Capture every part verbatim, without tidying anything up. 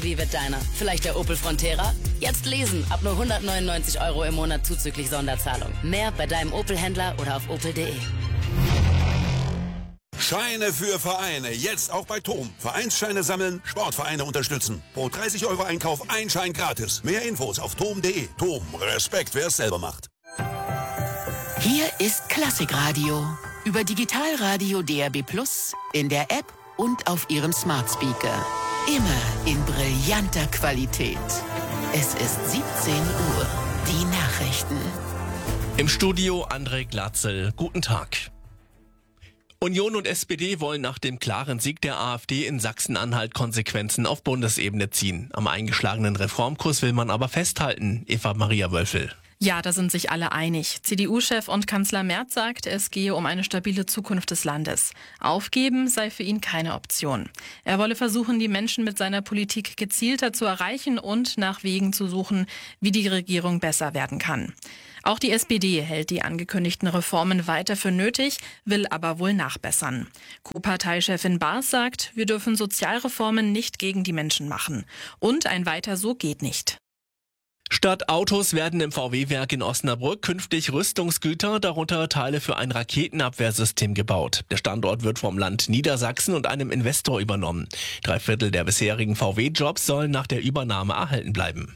Wie wird deiner? Vielleicht der Opel Frontera? Jetzt lesen, ab nur hundertneunundneunzig Euro im Monat zuzüglich Sonderzahlung. Mehr bei deinem Opel-Händler oder auf opel punkt de. Scheine für Vereine, jetzt auch bei TOM. Vereinsscheine sammeln, Sportvereine unterstützen. Pro dreißig Euro Einkauf ein Schein gratis. Mehr Infos auf tom punkt de. TOM, Respekt, wer es selber macht. Hier ist Klassikradio. Über Digitalradio D A B Plus, in der App und auf Ihrem Smart Speaker. Immer in brillanter Qualität. Es ist siebzehn Uhr. Die Nachrichten. Im Studio André Glatzel. Guten Tag. Union und S P D wollen nach dem klaren Sieg der AfD in Sachsen-Anhalt Konsequenzen auf Bundesebene ziehen. Am eingeschlagenen Reformkurs will man aber festhalten. Eva Maria Wölfel. Ja, da sind sich alle einig. C D U-Chef und Kanzler Merz sagt, es gehe um eine stabile Zukunft des Landes. Aufgeben sei für ihn keine Option. Er wolle versuchen, die Menschen mit seiner Politik gezielter zu erreichen und nach Wegen zu suchen, wie die Regierung besser werden kann. Auch die S P D hält die angekündigten Reformen weiter für nötig, will aber wohl nachbessern. Co-Parteichefin Baas sagt, wir dürfen Sozialreformen nicht gegen die Menschen machen. Und ein Weiter so geht nicht. Statt Autos werden im V W-Werk in Osnabrück künftig Rüstungsgüter, darunter Teile für ein Raketenabwehrsystem gebaut. Der Standort wird vom Land Niedersachsen und einem Investor übernommen. Drei Viertel der bisherigen V W-Jobs sollen nach der Übernahme erhalten bleiben.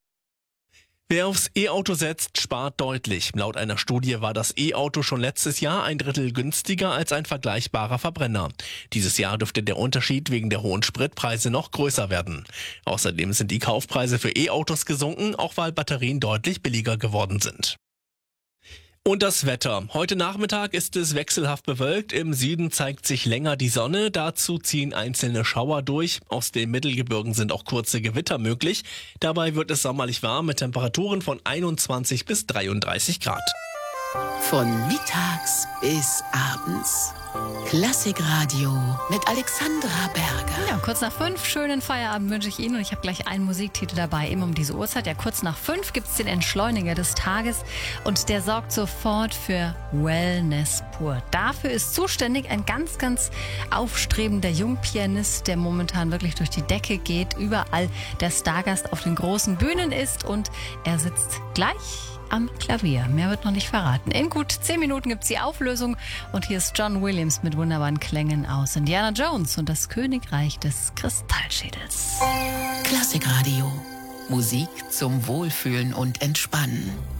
Wer aufs E-Auto setzt, spart deutlich. Laut einer Studie war das E-Auto schon letztes Jahr ein Drittel günstiger als ein vergleichbarer Verbrenner. Dieses Jahr dürfte der Unterschied wegen der hohen Spritpreise noch größer werden. Außerdem sind die Kaufpreise für E-Autos gesunken, auch weil Batterien deutlich billiger geworden sind. Und das Wetter. Heute Nachmittag ist es wechselhaft bewölkt. Im Süden zeigt sich länger die Sonne. Dazu ziehen einzelne Schauer durch. Aus den Mittelgebirgen sind auch kurze Gewitter möglich. Dabei wird es sommerlich warm mit Temperaturen von einundzwanzig bis dreiunddreißig Grad. Von mittags bis abends. Klassikradio mit Alexandra Berger. Ja, kurz nach fünf, schönen Feierabend wünsche ich Ihnen. Und ich habe gleich einen Musiktitel dabei, immer um diese Uhrzeit. Ja, kurz nach fünf gibt es den Entschleuniger des Tages. Und der sorgt sofort für Wellness pur. Dafür ist zuständig ein ganz, ganz aufstrebender Jungpianist, der momentan wirklich durch die Decke geht. Überall der Stargast auf den großen Bühnen ist. Und er sitzt gleich am Klavier. Mehr wird noch nicht verraten. In gut zehn Minuten gibt es die Auflösung. Und hier ist John Williams mit wunderbaren Klängen aus Indiana Jones und das Königreich des Kristallschädels. Klassikradio. Musik zum Wohlfühlen und Entspannen.